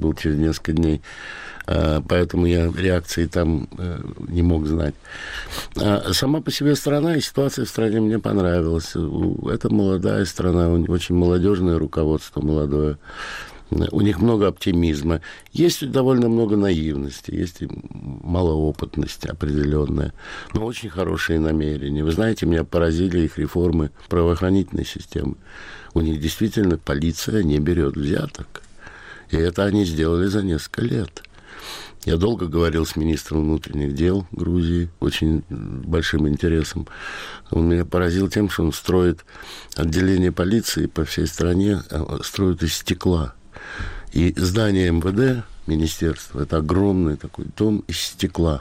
был через несколько дней. Поэтому я реакции там не мог знать. Сама по себе страна и ситуация в стране мне понравилась. Это молодая страна, очень молодежное руководство, молодое. У них много оптимизма. Есть довольно много наивности, есть и малоопытность определенная, но очень хорошие намерения. Вы знаете, меня поразили их реформы правоохранительной системы. У них действительно полиция не берет взяток. И это они сделали за несколько лет. Я долго говорил с министром внутренних дел Грузии, очень большим интересом. Он меня поразил тем, что он строит отделение полиции по всей стране, строит из стекла. И здание МВД, министерства, это огромный такой дом из стекла.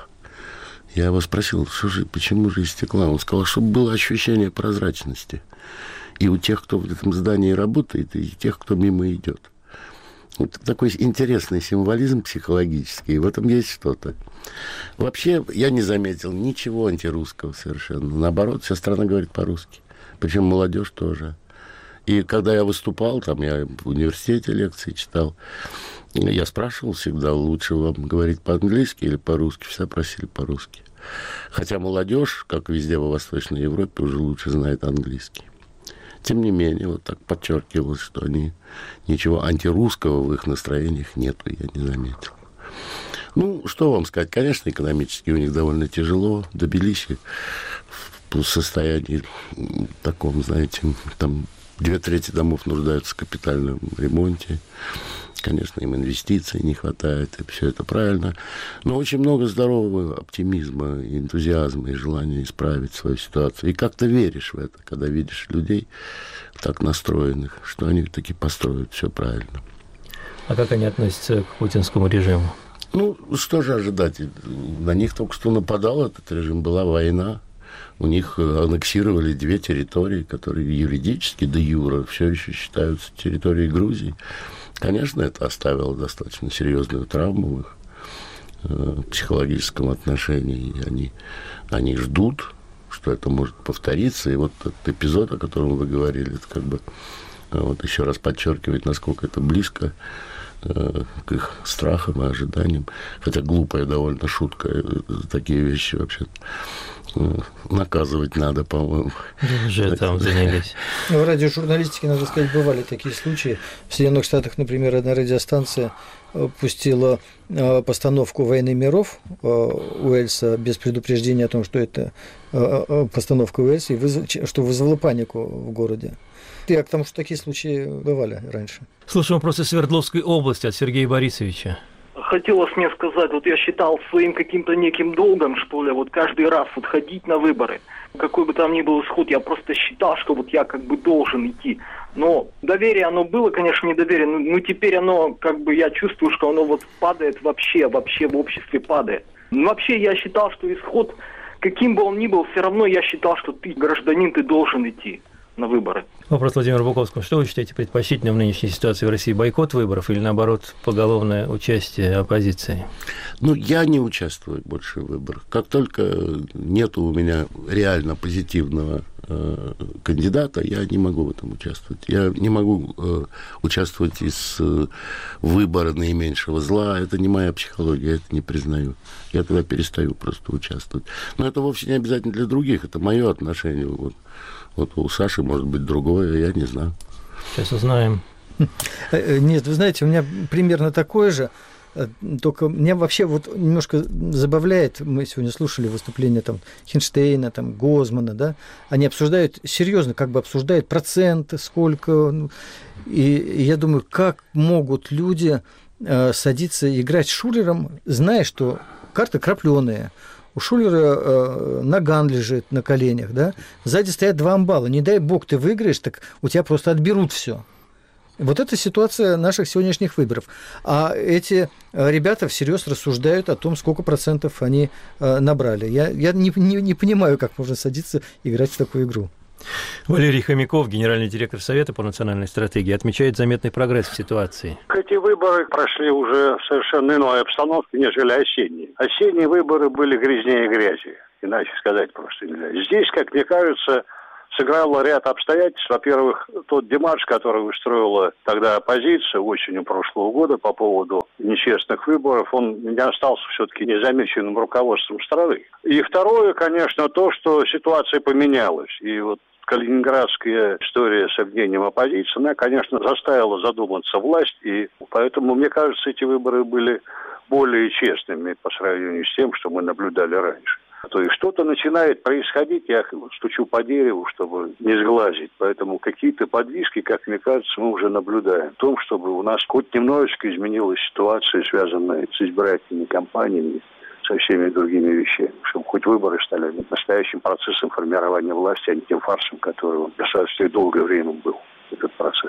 Я его спросил, почему же из стекла? Он сказал, чтобы было ощущение прозрачности. И у тех, кто в этом здании работает, и тех, кто мимо идет. Вот такой интересный символизм психологический, в этом есть что-то. Вообще, я не заметил ничего антирусского совершенно. Наоборот, вся страна говорит по-русски. Причем молодежь тоже. И когда я выступал, там я в университете лекции читал, я спрашивал всегда, лучше вам говорить по-английски или по-русски. Все просили по-русски. Хотя молодежь, как везде во Восточной Европе, уже лучше знает английский. Тем не менее, вот так подчеркивалось, что ничего антирусского в их настроениях нету, я не заметил. Ну, что вам сказать, конечно, экономически у них довольно тяжело. Тбилиси в состоянии таком, знаете, там 2/3 домов нуждаются в капитальном ремонте. Конечно, им инвестиций не хватает, и все это правильно. Но очень много здорового оптимизма, и энтузиазма, и желания исправить свою ситуацию. И как-то веришь в это, когда видишь людей так настроенных, что они таки построят все правильно. А как они относятся к путинскому режиму? Ну, что же ожидать? На них только что нападал этот режим, была война. У них аннексировали 2 территории, которые юридически, де юре, все еще считаются территорией Грузии. Конечно, это оставило достаточно серьезную травму в их психологическом отношении. И они ждут, что это может повториться. И вот этот эпизод, о котором вы говорили, это как бы вот еще раз подчеркивает, насколько это близко к их страхам и ожиданиям. Хотя глупая довольно шутка. Такие вещи вообще наказывать надо, по-моему. Уже там занялись. В радиожурналистике, надо сказать, бывали такие случаи. В Соединенных Штатах, например, одна радиостанция пустила постановку «Войны миров» Уэльса без предупреждения о том, что это постановка Уэльса, и что вызвало панику в городе. Я к тому, что такие случаи бывали раньше. Слушаем вопросы Свердловской области от Сергея Борисовича. Хотелось мне сказать, вот я считал своим каким-то неким долгом, что ли, вот каждый раз вот ходить на выборы. Какой бы там ни был исход, я просто считал, что вот я как бы должен идти. Но доверие, оно было, конечно, недоверие, но теперь оно, как бы, я чувствую, что оно вот падает вообще в обществе падает. Но вообще я считал, что исход, каким бы он ни был, все равно я считал, что ты, гражданин, ты должен идти на выборы. Вопрос Владимиру Буковскому. Что вы считаете предпочтительным в нынешней ситуации в России? Бойкот выборов или, наоборот, поголовное участие оппозиции? Ну, я не участвую больше в выборах. Как только нету у меня реально позитивного кандидата, я не могу в этом участвовать. Я не могу участвовать из выбора наименьшего зла. Это не моя психология, я это не признаю. Я тогда перестаю просто участвовать. Но это вовсе не обязательно для других. Это мое отношение. Вот у Саши может быть другое, я не знаю. Сейчас узнаем. Нет, вы знаете, у меня примерно такое же. Только меня вообще вот немножко забавляет, мы сегодня слушали выступления там Хинштейна, там Гозмана, да, они обсуждают, серьезно, как бы обсуждают проценты, сколько, и я думаю, как могут люди садиться играть с Шулером, зная, что карта крапленая, у Шулера наган лежит на коленях, да, сзади стоят 2 амбала, не дай бог ты выиграешь, так у тебя просто отберут все. Вот это ситуация наших сегодняшних выборов. А эти ребята всерьез рассуждают о том, сколько процентов они набрали. Я не понимаю, как можно садиться и играть в такую игру. Валерий Хомяков, генеральный директор Совета по национальной стратегии, отмечает заметный прогресс в ситуации. Эти выборы прошли уже в совершенно иной обстановке, нежели осенние. Осенние выборы были грязнее грязи, иначе сказать просто нельзя. Здесь, как мне кажется, сыграло ряд обстоятельств. Во-первых, тот демарш, который устроила тогда оппозиция осенью прошлого года по поводу нечестных выборов, он не остался все-таки незамеченным руководством страны. И второе, конечно, то, что ситуация поменялась. И вот калининградская история с объединением оппозиции, она, конечно, заставила задуматься власть, и поэтому, мне кажется, эти выборы были более честными по сравнению с тем, что мы наблюдали раньше. То есть что-то начинает происходить, я стучу по дереву, чтобы не сглазить, поэтому какие-то подвижки, как мне кажется, мы уже наблюдаем. В том, чтобы у нас хоть немножечко изменилась ситуация, связанная с избирательными кампаниями, со всеми другими вещами, чтобы хоть выборы стали настоящим процессом формирования власти, а не тем фарсом, который достаточно долгое время был, этот процесс.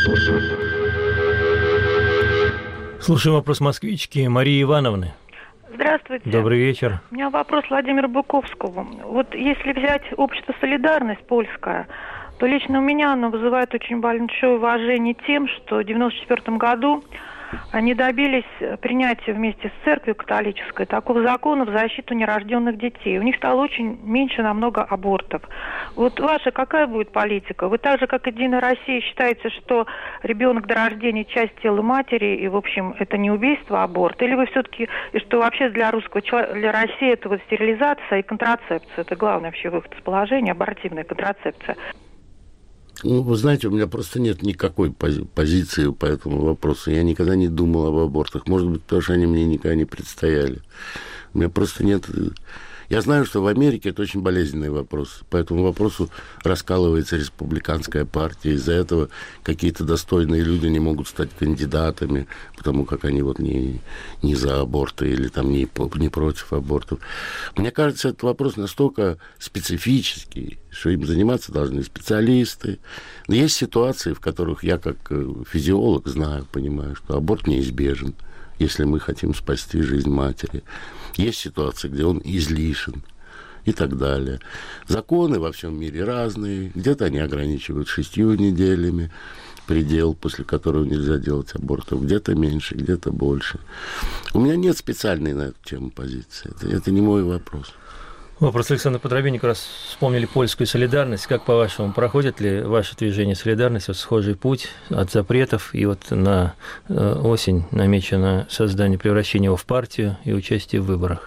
Слушаем вопрос москвички Марии Ивановны. Здравствуйте. Добрый вечер. У меня вопрос Владимиру Быковскому. Вот если взять общество «Солидарность» польское, то лично у меня оно вызывает очень большое уважение тем, что в 1994 году они добились принятия вместе с церковью католической такого закона в защиту нерожденных детей. У них стало очень меньше намного абортов. Вот ваша какая будет политика? Вы так же, как «Единая Россия», считаете, что ребенок до рождения часть тела матери, и, в общем, это не убийство, а аборт? Или вы все-таки, и что вообще для русского человека, для России это вот стерилизация и контрацепция? Это главный вообще выход из положения, абортивная контрацепция. Ну, вы знаете, у меня просто нет никакой позиции по этому вопросу. Я никогда не думал об абортах. Может быть, потому что они мне никогда не предстояли. У меня просто нет... Я знаю, что в Америке это очень болезненный вопрос. По этому вопросу раскалывается республиканская партия. Из-за этого какие-то достойные люди не могут стать кандидатами, потому как они вот не за аборты или там не против абортов. Мне кажется, этот вопрос настолько специфический, что им заниматься должны специалисты. Но есть ситуации, в которых я как физиолог знаю, понимаю, что аборт неизбежен, если мы хотим спасти жизнь матери. Есть ситуации, где он излишен и так далее. Законы во всем мире разные. Где-то они ограничивают 6 неделями, предел, после которого нельзя делать абортов. Где-то меньше, где-то больше. У меня нет специальной на эту тему позиции. Это не мой вопрос. Вопрос Александра Подробинника, раз вспомнили польскую солидарность. Как, по-вашему, проходит ли ваше движение солидарности вот схожий путь от запретов, и вот на осень намечено создание, превращение его в партию и участие в выборах?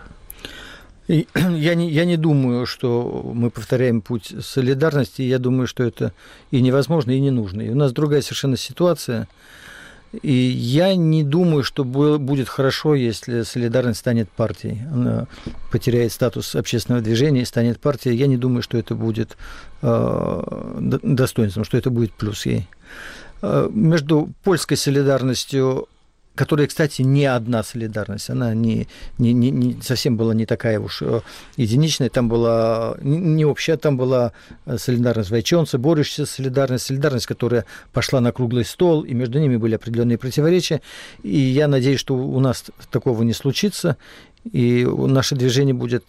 Я не думаю, что мы повторяем путь солидарности. Я думаю, что это и невозможно, и не нужно. И у нас другая совершенно ситуация. И я не думаю, что будет хорошо, если солидарность станет партией. Она потеряет статус общественного движения и станет партией. Я не думаю, что это будет достоинством, что это будет плюс ей. Между польской солидарностью, которая, кстати, не одна солидарность, она не совсем была не такая уж единичная, там была не общая, там была солидарность вайчонца, борющаяся солидарность, которая пошла на круглый стол, и между ними были определенные противоречия, и я надеюсь, что у нас такого не случится, и наше движение будет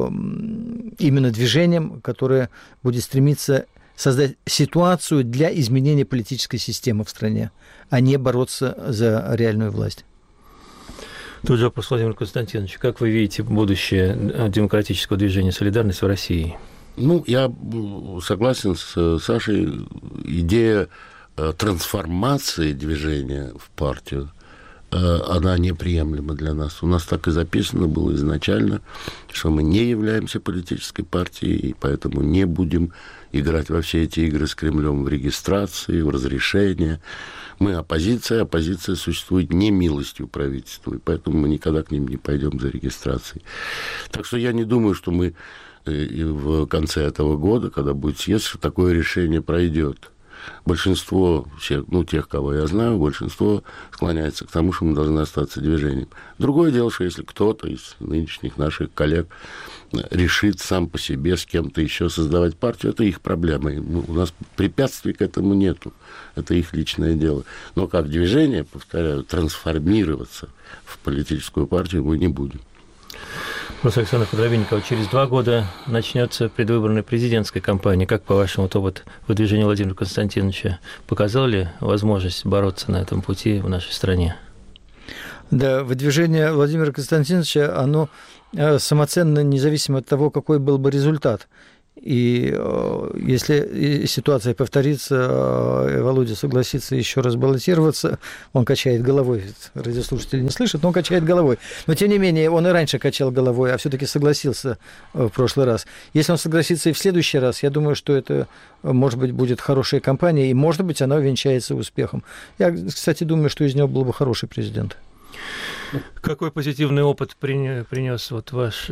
именно движением, которое будет стремиться создать ситуацию для изменения политической системы в стране, а не бороться за реальную власть. Тут же вопрос Владимиру Константиновичу. Как вы видите будущее демократического движения «Солидарность» в России? Ну, я согласен с Сашей. Идея трансформации движения в партию, она неприемлема для нас. У нас так и записано было изначально, что мы не являемся политической партией, и поэтому не будем играть во все эти игры с Кремлем в регистрации, в разрешении. Мы оппозиция, оппозиция существует не милостью правительству, и поэтому мы никогда к ним не пойдем за регистрацией. Так что я не думаю, что мы в конце этого года, когда будет съезд, что такое решение пройдет. Большинство всех, тех, кого я знаю, большинство склоняется к тому, что мы должны остаться движением. Другое дело, что если кто-то из нынешних наших коллег решит сам по себе с кем-то еще создавать партию, это их проблема. У нас препятствий к этому нету. Это их личное дело. Но как движение, повторяю, трансформироваться в политическую партию мы не будем. Вопрос Александра Подробинникова. Через 2 года начнется предвыборная президентская кампания. Как, по-вашему, опыт выдвижения Владимира Константиновича показал ли возможность бороться на этом пути в нашей стране? Да, выдвижение Владимира Константиновича, оно самоценно, независимо от того, какой был бы результат. И если ситуация повторится, Володя согласится еще раз баллотироваться, он качает головой, радиослушатели не слышат, но он качает головой. Но, тем не менее, он и раньше качал головой, а все-таки согласился в прошлый раз. Если он согласится и в следующий раз, я думаю, что это, может быть, будет хорошая кампания, и, может быть, она увенчается успехом. Я, кстати, думаю, что из него был бы хороший президент. Какой позитивный опыт принес вот ваш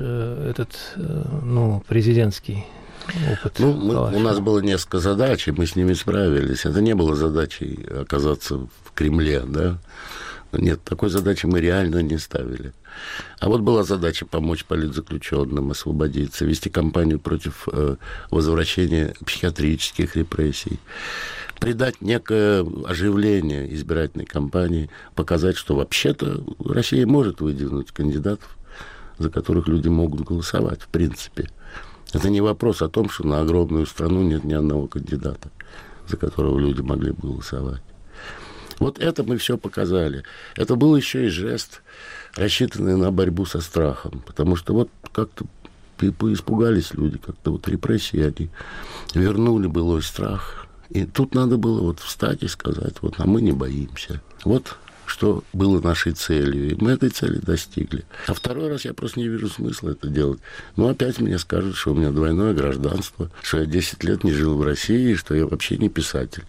президентский опыт? У нас было несколько задач, и мы с ними справились. Это не было задачей оказаться в Кремле, да? Нет, такой задачи мы реально не ставили. А вот была задача помочь политзаключенным освободиться, вести кампанию против возвращения психиатрических репрессий, придать некое оживление избирательной кампании, показать, что вообще-то Россия может выдвинуть кандидатов, за которых люди могут голосовать, в принципе. Это не вопрос о том, что на огромную страну нет ни одного кандидата, за которого люди могли бы голосовать. Вот это мы все показали. Это был еще и жест, рассчитанный на борьбу со страхом, потому что вот как-то испугались люди, как-то вот репрессии, они вернули былой страх. И тут надо было вот встать и сказать, вот, а мы не боимся. Вот что было нашей целью. И мы этой цели достигли. А второй раз я просто не вижу смысла это делать. Опять мне скажут, что у меня двойное гражданство, что я 10 лет не жил в России, что я вообще не писатель.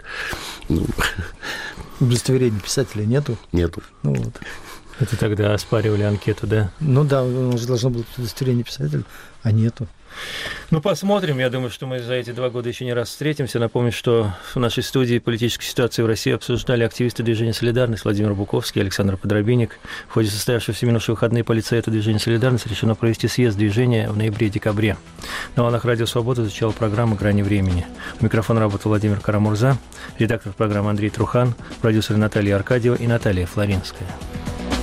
Удостоверения писателя нету? Нету. Вот. Это тогда оспаривали анкету, да? Да, у нас же должно быть удостоверение писателя, а нету. Посмотрим. Я думаю, что мы за эти 2 года еще не раз встретимся. Напомню, что в нашей студии политическую ситуацию в России обсуждали активисты движения «Солидарность» Владимир Буковский и Александр Подробинник. В ходе состоявшегося в минувшие выходные по лицею движения «Солидарность» решено провести съезд движения в ноябре-декабре. На волнах Радио Свобода звучала программа «Грани времени». У микрофона работал Владимир Карамурза, редактор программы Андрей Трухан, продюсеры Наталья Аркадьева и Наталья Флоренская.